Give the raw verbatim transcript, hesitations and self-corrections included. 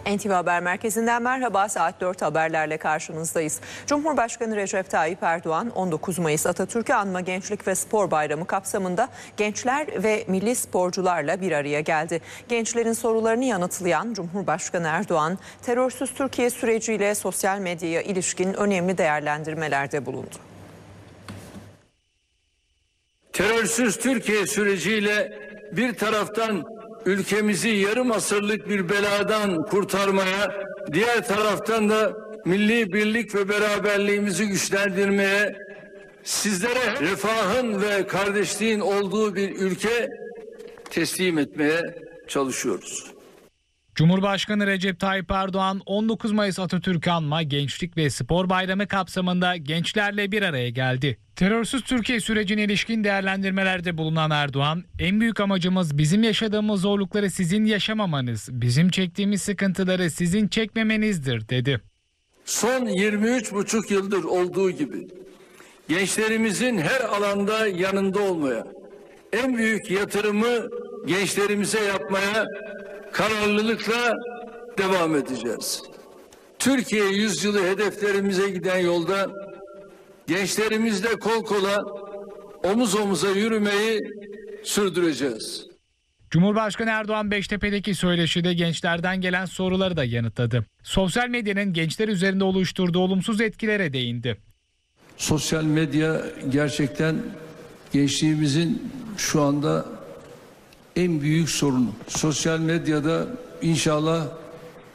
N T V Haber Merkezi'nden merhaba, saat dört haberlerle karşınızdayız. Cumhurbaşkanı Recep Tayyip Erdoğan on dokuz Mayıs Atatürk'ü Anma Gençlik ve Spor Bayramı kapsamında gençler ve milli sporcularla bir araya geldi. Gençlerin sorularını yanıtlayan Cumhurbaşkanı Erdoğan, terörsüz Türkiye süreciyle sosyal medyaya ilişkin önemli değerlendirmelerde bulundu. Terörsüz Türkiye süreciyle bir taraftan ülkemizi yarım asırlık bir beladan kurtarmaya, diğer taraftan da milli birlik ve beraberliğimizi güçlendirmeye, sizlere refahın ve kardeşliğin olduğu bir ülke teslim etmeye çalışıyoruz. Cumhurbaşkanı Recep Tayyip Erdoğan on dokuz Mayıs Atatürk'ü Anma Gençlik ve Spor Bayramı kapsamında gençlerle bir araya geldi. Terörsüz Türkiye sürecine ilişkin değerlendirmelerde bulunan Erdoğan, en büyük amacımız bizim yaşadığımız zorlukları sizin yaşamamanız, bizim çektiğimiz sıkıntıları sizin çekmemenizdir dedi. Son yirmi üç buçuk yıldır olduğu gibi gençlerimizin her alanda yanında olmaya, en büyük yatırımı gençlerimize yapmaya kararlılıkla devam edeceğiz. Türkiye yüzyılı hedeflerimize giden yolda gençlerimizle kol kola, omuz omuza yürümeyi sürdüreceğiz. Cumhurbaşkanı Erdoğan Beştepe'deki söyleşide gençlerden gelen soruları da yanıtladı. Sosyal medyanın gençler üzerinde oluşturduğu olumsuz etkilere değindi. Sosyal medya gerçekten gençliğimizin şu anda en büyük sorunu. Sosyal medyada inşallah